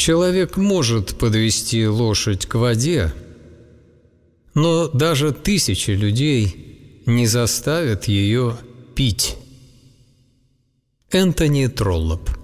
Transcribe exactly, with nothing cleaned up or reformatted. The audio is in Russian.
Человек может подвести лошадь к воде, но даже тысячи людей не заставят ее пить. Энтони Троллоп.